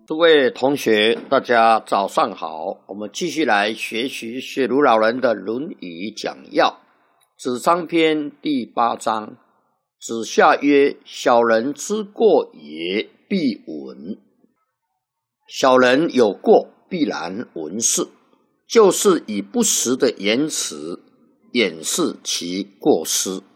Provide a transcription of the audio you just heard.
诸位同学，大家早上好。我们继续来学习雪庐老人的《论语》讲要。子张篇第8章，子夏曰：小人之过也，必闻。小人有过，必然闻是，就是以不实的言辞掩饰其过失。